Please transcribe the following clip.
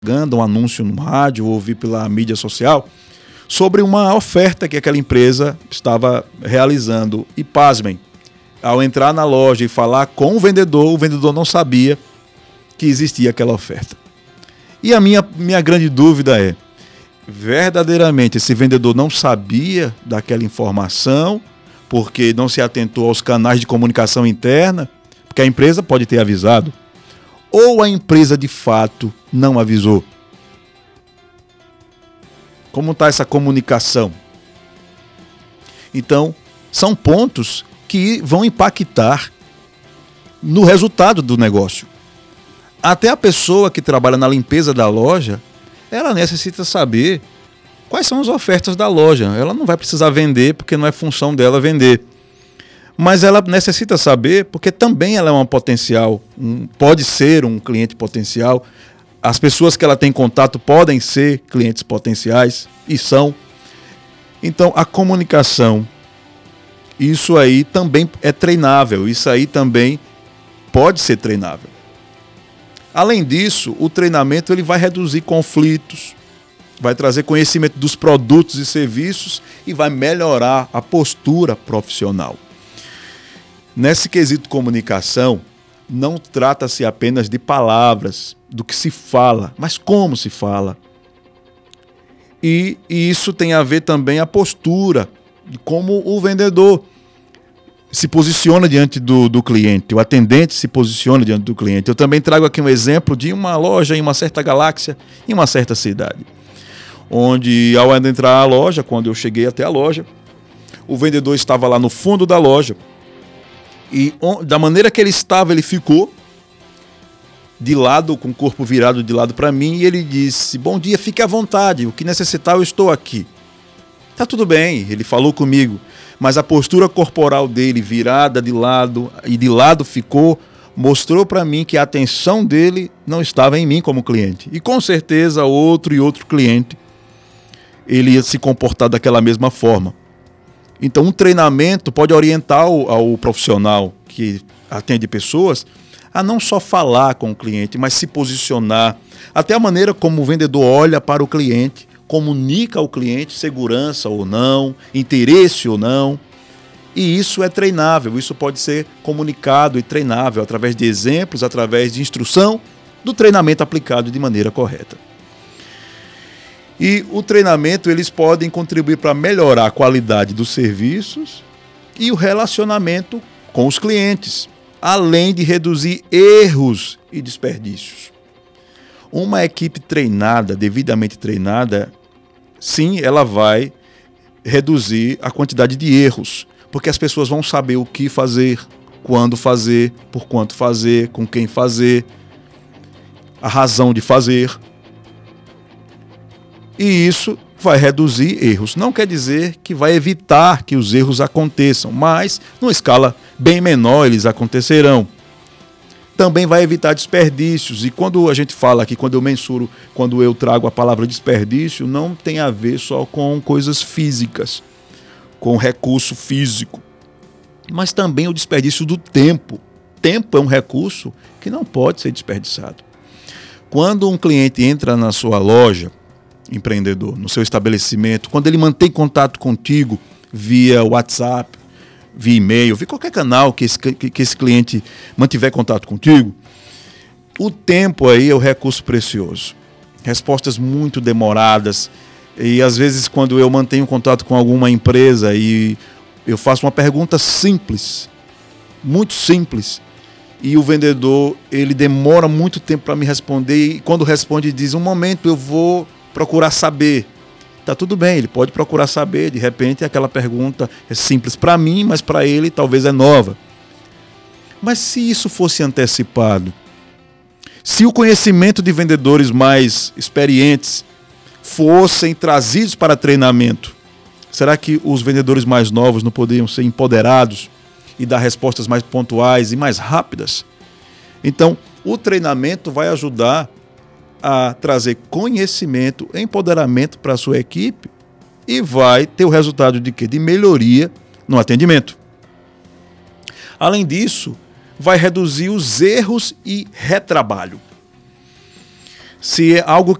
um anúncio no rádio, ou ouvi pela mídia social, sobre uma oferta que aquela empresa estava realizando. E pasmem, ao entrar na loja e falar com o vendedor não sabia que existia aquela oferta. E a minha grande dúvida é, verdadeiramente esse vendedor não sabia daquela informação, porque não se atentou aos canais de comunicação interna, porque a empresa pode ter avisado, ou a empresa de fato não avisou? Como está essa comunicação? Então, são pontos que vão impactar no resultado do negócio. Até a pessoa que trabalha na limpeza da loja, ela necessita saber quais são as ofertas da loja. Ela não vai precisar vender, porque não é função dela vender. Mas ela necessita saber, porque também ela é uma potencial, pode ser um cliente potencial. As pessoas que ela tem contato podem ser clientes potenciais, e são. Então, a comunicação, isso aí também é treinável, isso aí também pode ser treinável. Além disso, o treinamento ele vai reduzir conflitos, vai trazer conhecimento dos produtos e serviços e vai melhorar a postura profissional. Nesse quesito comunicação, não trata-se apenas de palavras, do que se fala, mas como se fala. E isso tem a ver também a postura, de como o vendedor se posiciona diante do cliente, o atendente se posiciona diante do cliente. Eu também trago aqui um exemplo de uma loja em uma certa galáxia, em uma certa cidade, onde ao entrar à loja, quando eu cheguei até a loja, o vendedor estava lá no fundo da loja, e da maneira que ele estava, ele ficou de lado, com o corpo virado de lado para mim, e ele disse: bom dia, fique à vontade, o que necessitar eu estou aqui. Tá tudo bem, ele falou comigo, mas a postura corporal dele virada de lado, e de lado ficou, mostrou para mim que a atenção dele não estava em mim como cliente. E com certeza outro cliente, ele ia se comportar daquela mesma forma. Então, um treinamento pode orientar ao profissional que atende pessoas a não só falar com o cliente, mas se posicionar. Até a maneira como o vendedor olha para o cliente, comunica ao cliente segurança ou não, interesse ou não. E isso é treinável, isso pode ser comunicado e treinável através de exemplos, através de instrução, do treinamento aplicado de maneira correta. E o treinamento, eles podem contribuir para melhorar a qualidade dos serviços e o relacionamento com os clientes, além de reduzir erros e desperdícios. Uma equipe treinada, devidamente treinada, sim, ela vai reduzir a quantidade de erros, porque as pessoas vão saber o que fazer, quando fazer, por quanto fazer, com quem fazer, a razão de fazer. E isso vai reduzir erros. Não quer dizer que vai evitar que os erros aconteçam, mas numa escala bem menor eles acontecerão. Também vai evitar desperdícios. E quando a gente fala aqui, quando eu mensuro, quando eu trago a palavra desperdício, não tem a ver só com coisas físicas, com recurso físico, mas também o desperdício do tempo. Tempo é um recurso que não pode ser desperdiçado. Quando um cliente entra na sua loja, empreendedor, no seu estabelecimento, quando ele mantém contato contigo via WhatsApp, via e-mail, via qualquer canal que esse cliente mantiver contato contigo, o tempo aí é o recurso precioso. Respostas muito demoradas, e às vezes quando eu mantenho contato com alguma empresa e eu faço uma pergunta simples, muito simples, e o vendedor ele demora muito tempo para me responder, e quando responde diz: um momento, eu vou procurar saber. Tá tudo bem, ele pode procurar saber, de repente aquela pergunta é simples para mim, mas para ele talvez é nova. Mas se isso fosse antecipado, se o conhecimento de vendedores mais experientes fossem trazidos para treinamento, será que os vendedores mais novos não poderiam ser empoderados e dar respostas mais pontuais e mais rápidas? Então, o treinamento vai ajudar a trazer conhecimento, empoderamento para a sua equipe e vai ter o resultado de quê? De melhoria no atendimento. Além disso, vai reduzir os erros e retrabalho. se é algo